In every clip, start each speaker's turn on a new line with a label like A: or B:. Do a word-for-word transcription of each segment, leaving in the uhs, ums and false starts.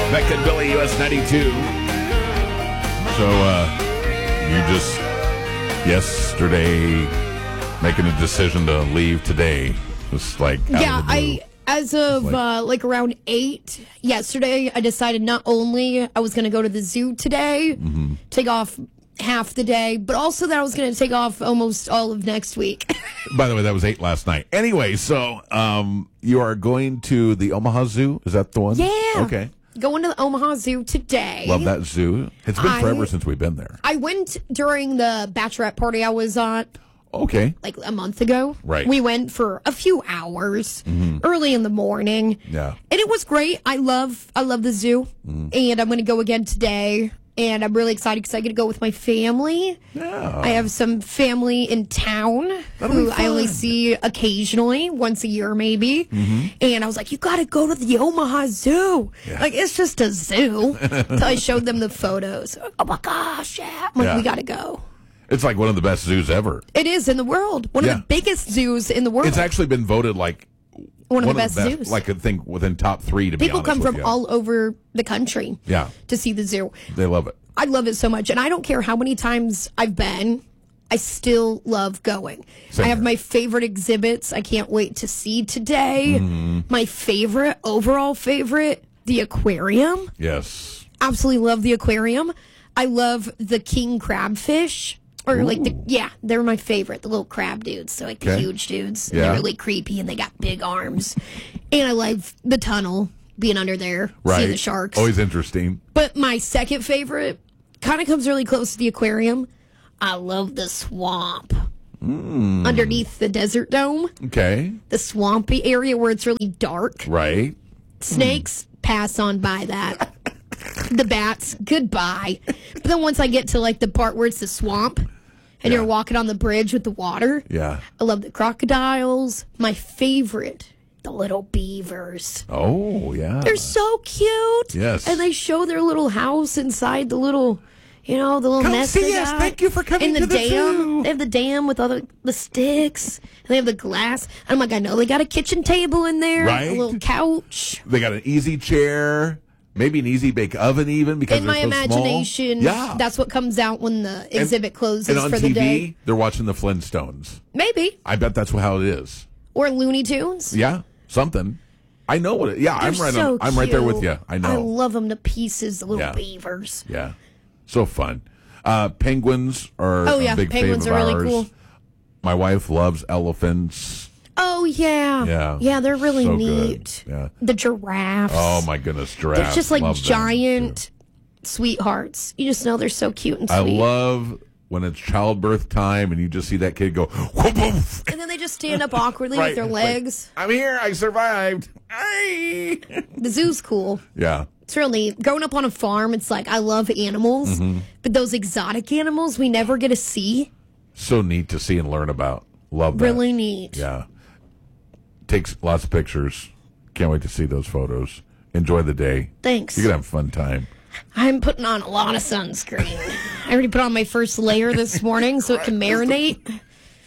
A: Beck and Billy, U S ninety-two. So, uh, you just, yesterday, making a decision to leave today. Just like, out
B: yeah,
A: of the blue.
B: I, as of
A: like,
B: uh, like around eight yesterday, I decided not only I was going to go to the zoo today,
A: mm-hmm.
B: take off half the day, but also that I was going to take off almost all of next week.
A: By the way, that was eight last night. Anyway, so um, you are going to the Omaha Zoo? Is that the one?
B: Yeah.
A: Okay.
B: Going to the Omaha Zoo today.
A: Love that zoo. It's been
B: I-
A: forever since we've been there.
B: I went during the bachelorette party I was on
A: Okay.
B: like a month ago.
A: Right.
B: We went for a few hours early in the morning.
A: Yeah.
B: And it was great. I love I love the zoo. And I'm going to go again today. And I'm really excited because I get to go with my family.
A: Yeah.
B: I have some family in town
A: That'll
B: who
A: be
B: I only
A: fun.
B: see occasionally, once a year maybe.
A: Mm-hmm.
B: And I was like, you got to go to the Omaha Zoo.
A: Yeah.
B: Like, it's just a zoo. So I showed them the photos. Oh my gosh, yeah. I'm like,
A: Yeah.
B: we got to go.
A: It's like one of the best zoos ever.
B: It is in the world. One
A: Yeah.
B: of the biggest zoos in the world.
A: It's actually been voted like
B: one of the best zoos.
A: Like I think within top three. To be
B: People
A: honest
B: come
A: with
B: from
A: you.
B: all over the country
A: Yeah,
B: to see the zoo.
A: they love it.
B: I love it so much. And I don't care how many times I've been, I still love going.
A: Same
B: I have
A: here.
B: my favorite exhibits I can't wait to see today.
A: Mm-hmm.
B: My favorite, overall favorite, the aquarium.
A: Yes.
B: Absolutely love the aquarium. I love the king crabfish. Or like the, yeah, they're my favorite, the little crab dudes. So like the
A: Okay.
B: huge dudes. And
A: Yeah.
B: they're really creepy and they got big arms. And I love the tunnel, being under there,
A: Right.
B: seeing the sharks.
A: Always interesting.
B: But my second favorite kind of comes really close to the aquarium. I love the swamp.
A: Mm.
B: Underneath the desert dome,
A: Okay.
B: the swampy area where it's really dark.
A: Right.
B: Snakes, pass on by that. The bats, goodbye. But then once I get to like the part where it's the swamp and
A: Yeah.
B: you're walking on the bridge with the water,
A: Yeah.
B: I love the crocodiles. My favorite, the little beavers.
A: Oh, yeah.
B: They're so cute.
A: Yes.
B: And they show their little house inside the little, you know, the little
A: Come
B: nest
A: see
B: they
A: us.
B: got.
A: Thank you for coming
B: In the
A: to the
B: dam.
A: zoo.
B: They have the dam with all the, the sticks. And they have the glass. And I'm like, I know they got a kitchen table in there.
A: Right.
B: A little couch.
A: They got an easy chair, maybe an easy bake oven even because
B: In
A: they're
B: my
A: so
B: imagination,
A: small. Yeah.
B: that's what comes out when the exhibit closes
A: and on
B: for
A: T V,
B: the day.
A: they're watching the Flintstones.
B: Maybe.
A: I bet that's how it is.
B: Or Looney Tunes.
A: Yeah, something. I know what it. Yeah,
B: They're
A: I'm right.
B: so
A: on, I'm right there with
B: cute.
A: you. I know.
B: I love them to pieces, the little
A: Yeah.
B: beavers.
A: Yeah, so fun. Uh, penguins are
B: Oh,
A: a
B: yeah,
A: big
B: penguins
A: favorite
B: are
A: of
B: really
A: ours.
B: cool.
A: My wife loves elephants.
B: Oh, yeah.
A: Yeah,
B: Yeah, they're really
A: so
B: neat.
A: good. Yeah.
B: The giraffes.
A: Oh my goodness, giraffes.
B: They're just like
A: Love them,
B: giant
A: too.
B: sweethearts. You just know they're so cute and
A: I
B: sweet.
A: love when it's childbirth time and you just see that kid go. Whoop, woof.
B: And then they just stand up awkwardly
A: Right.
B: with their
A: Like,
B: legs.
A: I'm here. I survived. Ay.
B: The zoo's cool.
A: Yeah.
B: It's really growing up on a farm. It's like I love animals,
A: Mm-hmm.
B: but those exotic animals we never get to see.
A: So neat to see and learn about. Love that.
B: Really neat.
A: Yeah. Takes lots of pictures. Can't wait to see those photos. Enjoy the day.
B: Thanks.
A: You're going to have a fun time.
B: I'm putting on a lot of sunscreen. I already put on my first layer this morning so it can marinate.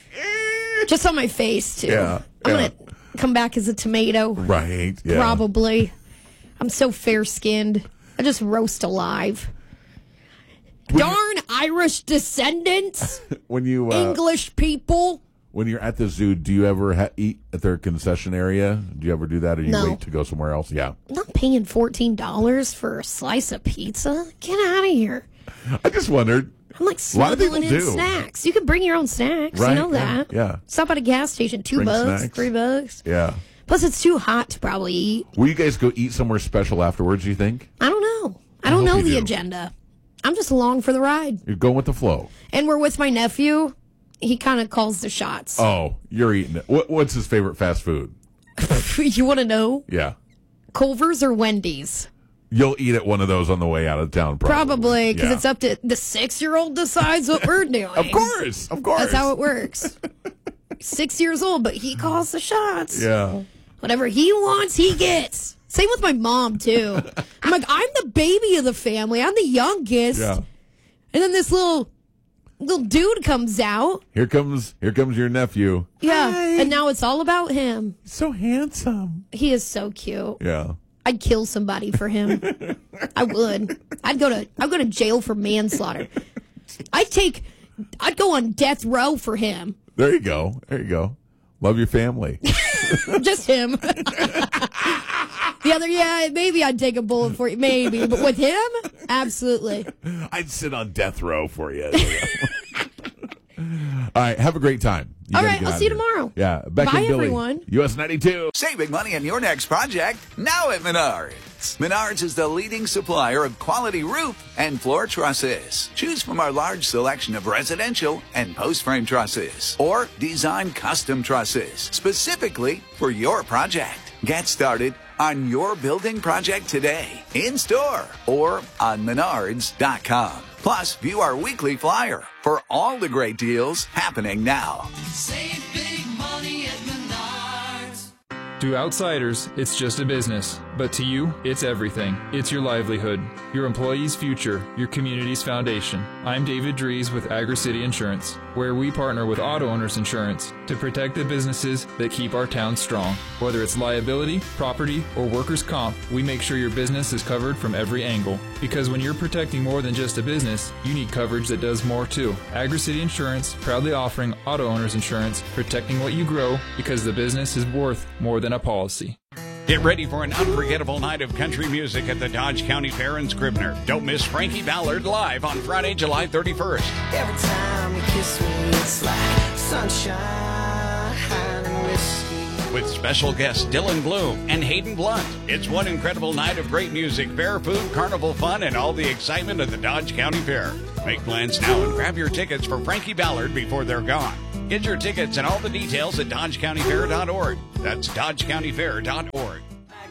B: Just on my face too.
A: Yeah,
B: I'm
A: yeah.
B: gonna come back as a tomato.
A: Right. Yeah.
B: Probably. I'm so fair skinned. I just roast alive. Darn Irish descendants,
A: When you uh,
B: English people.
A: when you're at the zoo, do you ever ha- eat at their concession area? Do you ever do that, or you
B: No.
A: wait to go somewhere else? Yeah.
B: I'm not paying fourteen dollars for a slice of pizza. Get out of here.
A: I just wondered.
B: I'm like
A: A lot of people
B: smuggling in
A: do.
B: snacks. You can bring your own snacks.
A: Right,
B: You know
A: yeah,
B: that.
A: yeah.
B: Stop at a gas station. Two
A: Bring
B: bucks,
A: snacks.
B: three bucks.
A: Yeah.
B: Plus, it's too hot to probably eat.
A: Will you guys go eat somewhere special afterwards? You think
B: I don't know. I don't
A: hope
B: know
A: you
B: the
A: do.
B: agenda. I'm just along for the ride.
A: you're going with the flow?
B: And we're with my nephew. He kind of calls the shots.
A: Oh, you're eating it. What, what's his favorite fast food?
B: You want to know?
A: Yeah.
B: Culver's or Wendy's?
A: You'll eat at one of those on the way out of town, probably.
B: Probably, because
A: Yeah.
B: it's up to the six-year-old decides what we're doing.
A: Of course, of course.
B: That's how it works. Six years old, but he calls the shots.
A: Yeah.
B: Whatever he wants, he gets. Same with my mom, too. I'm like, I'm the baby of the family. I'm the youngest.
A: Yeah.
B: And then this little little dude comes out.
A: Here comes here comes your nephew.
B: Yeah.
A: Hi.
B: And now it's all about him.
A: So handsome.
B: He is so cute.
A: Yeah.
B: I'd kill somebody for him. I would. I'd go to I'd go to jail for manslaughter. I'd take I'd go on death row for him.
A: There you go. There you go. Love your family.
B: Just him. The other, yeah, maybe I'd take a bullet for you, maybe, but with him, absolutely.
A: I'd sit on death row for you. All right, have a great time. You
B: All
A: gotta
B: right,
A: get
B: I'll
A: out
B: see you
A: of here.
B: tomorrow.
A: Yeah, Beck
B: Bye,
A: and Billy,
B: everyone.
A: U S ninety-two.
C: Save big money on your next project now at Menards. Menards is the leading supplier of quality roof and floor trusses. Choose from our large selection of residential and post-frame trusses or design custom trusses specifically for your project. Get started on your building project today, in store or on menards dot com. Plus, view our weekly flyer for all the great deals happening now.
D: Save big money at Menards.
E: To outsiders, it's just a business. But to you, it's everything. It's your livelihood, your employees' future, your community's foundation. I'm David Dries with Agri-City Insurance, where we partner with Auto Owners Insurance to protect the businesses that keep our town strong. Whether it's liability, property, or workers' comp, we make sure your business is covered from every angle. Because when you're protecting more than just a business, you need coverage that does more too. Agri-City Insurance, proudly offering Auto Owners Insurance, protecting what you grow because the business is worth more than a policy.
F: Get ready for an unforgettable night of country music at the Dodge County Fair in Scribner. Don't miss Frankie Ballard live on Friday, July thirty-first.
D: Every time you kiss me, it's like sunshine and whiskey.
F: With special guests Dylan Bloom and Hayden Blunt. It's one incredible night of great music, fair food, carnival fun, and all the excitement of the Dodge County Fair. Make plans now and grab your tickets for Frankie Ballard before they're gone. Get your tickets and all the details at dodge county fair dot org. That's dodge county fair dot org.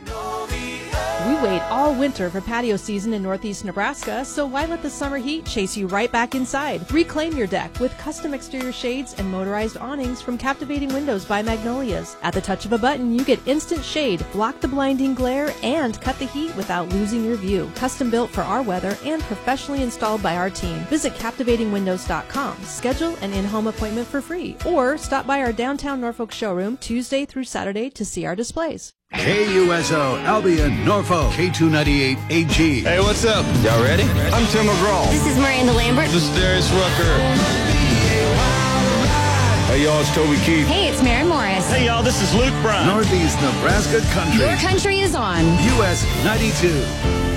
G: We wait all winter for patio season in northeast Nebraska, so why let the summer heat chase you right back inside? Reclaim your deck with custom exterior shades and motorized awnings from Captivating Windows by Magnolias. At the touch of a button, you get instant shade, block the blinding glare, and cut the heat without losing your view. Custom built for our weather and professionally installed by our team. Visit captivating windows dot com. Schedule an in-home appointment for free, or stop by our downtown Norfolk showroom Tuesday through Saturday to see our displays.
H: K U S O, Albion, Norfolk, K two ninety-eight A G.
I: Hey, what's up? Y'all ready? I'm Tim McGraw.
J: This is Miranda Lambert.
I: This is Darius Rucker. Hey, y'all, it's Toby Keith.
J: Hey, it's Maren Morris.
K: Hey, y'all, this is Luke Bryan.
H: Northeast Nebraska Country.
J: Your country is on
H: U S ninety-two.